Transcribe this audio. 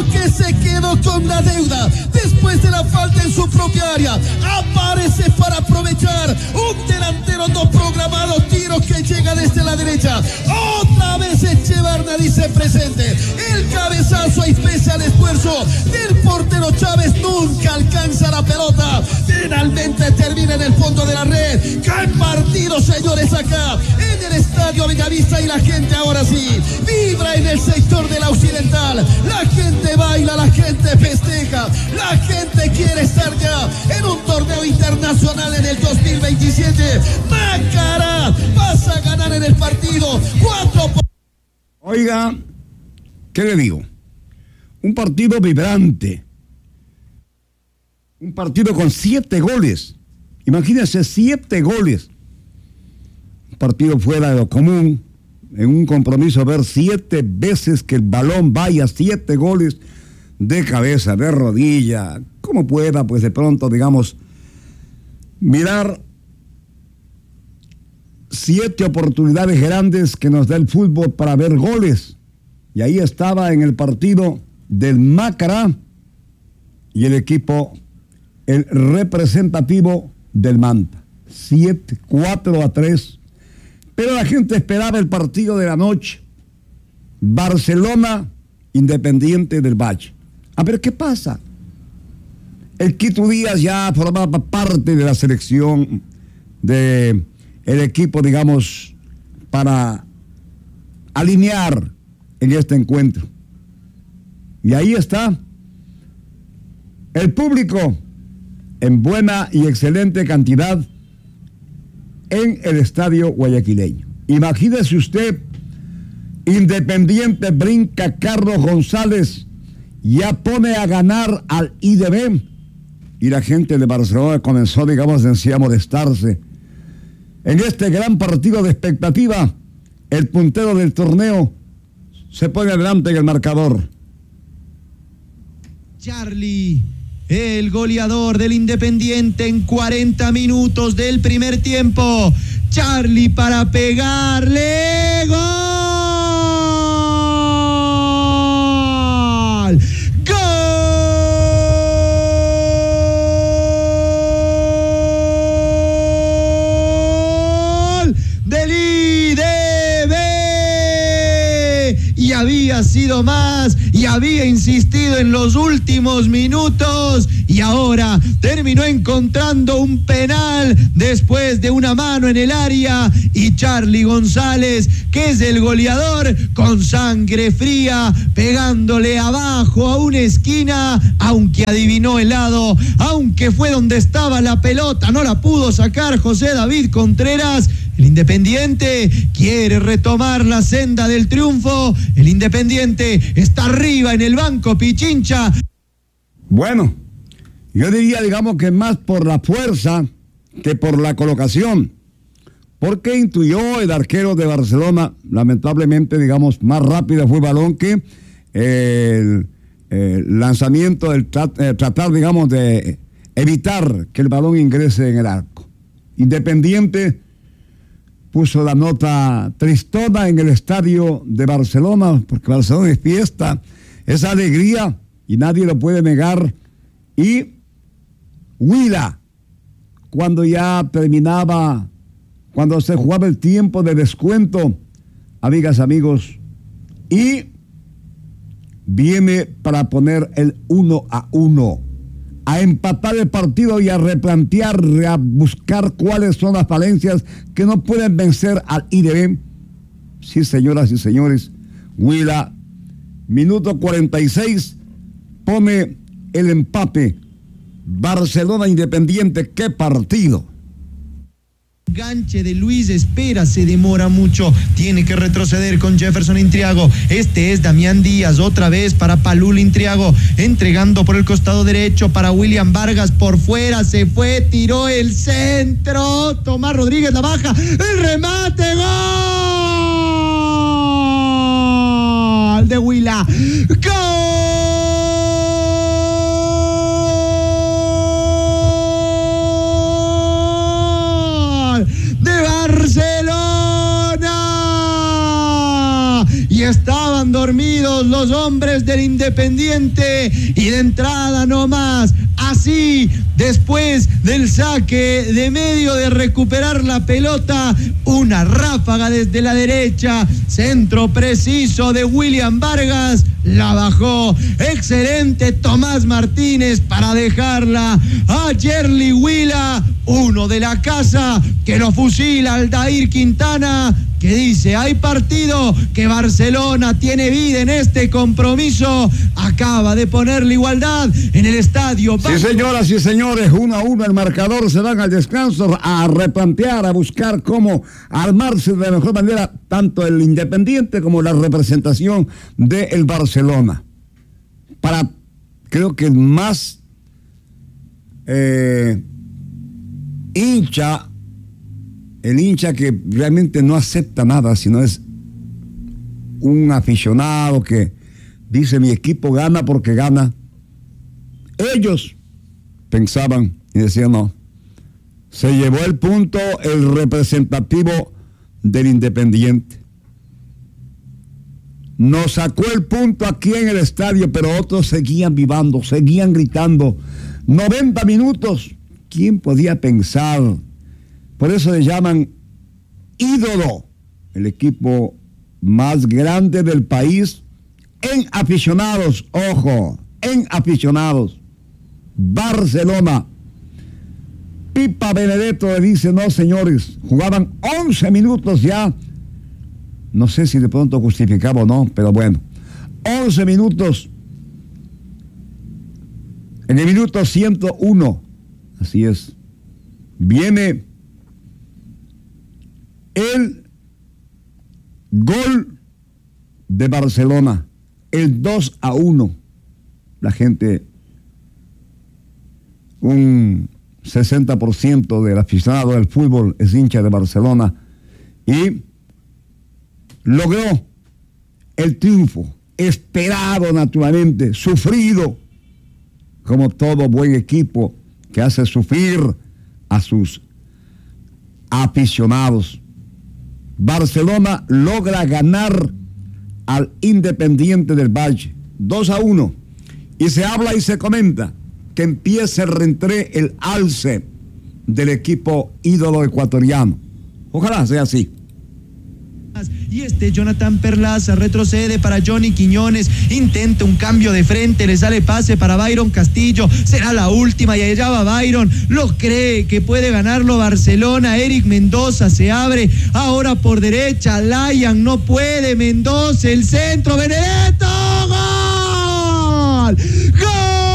uno que se quedó con la deuda después de la falta en su propia área. Aparece para aprovechar un delantero no programado, tiro que llega desde la derecha. Otra vez Echevarna dice presente. El cabezazo y pese al esfuerzo del portero Chávez nunca alcanza la pelota. Finalmente termina en el fondo de la red. ¡Qué partido, señores, acá en el estadio Bellavista! Y la gente ahora sí vibra en el sector de la Occidental. La gente baila, la gente festeja, la gente quiere estar ya en un torneo internacional en el 2027. Macará, vas a ganar en el partido 4. Oiga, ¿qué le digo? Un partido vibrante. Un partido con 7 goles. Imagínense, 7 goles. Un partido fuera de lo común. En un compromiso, ver 7 veces que el balón vaya, 7 goles de cabeza, de rodilla. Como pueda, pues de pronto, digamos, mirar 7 oportunidades grandes que nos da el fútbol para ver goles. Y ahí estaba en el partido del Macará y el equipo, el representativo del Manta. 4-3. Pero la gente esperaba el partido de la noche. Barcelona, Independiente del Valle. A ver qué pasa. El Quito Díaz ya formaba parte de la selección de el equipo, digamos, para alinear en este encuentro. Y ahí está el público en buena y excelente cantidad en el estadio guayaquileño. Imagínese usted, Independiente brinca, Carlos González ya pone a ganar al IDB y la gente de Barcelona comenzó, digamos, a molestarse. En este gran partido de expectativa, el puntero del torneo se pone adelante en el marcador. Charly, el goleador del Independiente en 40 minutos del primer tiempo. Charly para pegarle. ¡Gol! Había sido más y había insistido en los últimos minutos y ahora terminó encontrando un penal después de una mano en el área y Charly González, que es el goleador, con sangre fría pegándole abajo a una esquina, aunque adivinó el lado, aunque fue donde estaba la pelota, no la pudo sacar José David Contreras. El Independiente quiere retomar la senda del triunfo. El Independiente está arriba en el banco Pichincha. Bueno, yo diría, digamos, que más por la fuerza que por la colocación. Porque intuyó el arquero de Barcelona, lamentablemente, digamos, más rápido fue el balón que el lanzamiento, el tratar, digamos, de evitar que el balón ingrese en el arco. Independiente puso la nota tristona en el estadio de Barcelona, porque Barcelona es fiesta, es alegría y nadie lo puede negar. Y Huila, cuando ya terminaba, cuando se jugaba el tiempo de descuento, amigas, amigos, y viene para poner el 1-1, a empatar el partido y a replantear, a buscar cuáles son las falencias que no pueden vencer al IDB. Sí, señoras y señores, Huila, minuto 46, pone el empate. Barcelona Independiente, qué partido. Ganche de Luis Espera, se demora mucho, tiene que retroceder con Jefferson Intriago. Este es Damián Díaz, otra vez para Palul Intriago, entregando por el costado derecho para William Vargas, por fuera se fue, tiró el centro, Tomás Rodríguez la baja, el remate, gol de Huila, gol Barcelona, y estaban dormidos dormidos los hombres del Independiente y de entrada nomás, así, después del saque de medio de recuperar la pelota, una ráfaga desde la derecha, centro preciso de William Vargas, la bajó, excelente Tomás Martínez para dejarla a Yerli Huila, uno de la casa que lo fusila Aldair Quintana, que dice, hay partido, que Barcelona tiene vida en este compromiso, acaba de poner la igualdad en el estadio. Sí, señoras y señores, 1-1 el marcador, se van al descanso a replantear, a buscar cómo armarse de la mejor manera, tanto el Independiente como la representación del Barcelona. Para, creo que más el hincha que realmente no acepta nada, sino es un aficionado que dice mi equipo gana porque gana. Ellos pensaban y decían no, se llevó el punto el representativo del Independiente. Nos sacó el punto aquí en el estadio, pero otros seguían vivando, seguían gritando. 90 minutos, ¿quién podía pensar? Por eso le llaman ídolo, el equipo más grande del país en aficionados, ojo, en aficionados. Barcelona. Pipa Benedetto le dice, no señores, jugaban 11 minutos ya. No sé si de pronto justificaba o no, pero bueno. 11 minutos. En el minuto 101, así es, viene el gol de Barcelona, el 2-1. La gente, un 60% del aficionado del fútbol es hincha de Barcelona y logró el triunfo, esperado naturalmente, sufrido, como todo buen equipo que hace sufrir a sus aficionados. Barcelona logra ganar al Independiente del Valle 2-1 y se habla y se comenta que empieza el reentré, el alce del equipo ídolo ecuatoriano. Ojalá sea así. Y Jonathan Perlaza retrocede para Johnny Quiñones, intenta un cambio de frente, le sale pase para Byron Castillo, será la última y allá va Byron, lo cree que puede ganarlo Barcelona. Eric Mendoza se abre ahora por derecha, Layan no puede, Mendoza, el centro, Benedetto.